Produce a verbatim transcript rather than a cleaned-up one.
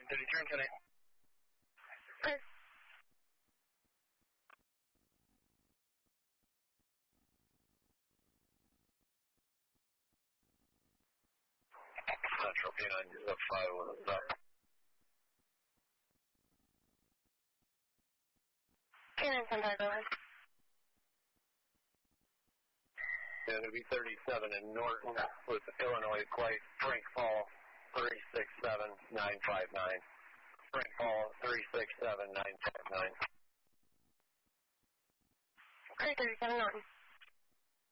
Did he turn today? Okay. Central P nine is up five with a stop. P nine ten, go ahead. Yeah, it'll be thirty-seven in Norton with Illinois flight, Frank Paul, three six seven nine five nine. Frank Paul, three six seven nine five nine. Okay, thirty-seven Norton.